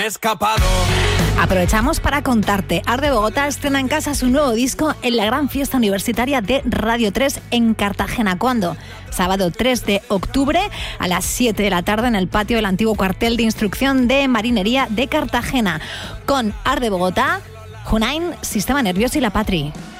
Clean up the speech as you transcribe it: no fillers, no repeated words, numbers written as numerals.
Escapado. Aprovechamos para contarte. Art de Bogotá estrena en casa su nuevo disco en la gran fiesta universitaria de Radio 3 en Cartagena. ¿Cuándo? Sábado 3 de octubre a las 7 de la tarde en el patio del antiguo cuartel de instrucción de Marinería de Cartagena. Con Art de Bogotá, Junain, Sistema Nervioso y La Patri.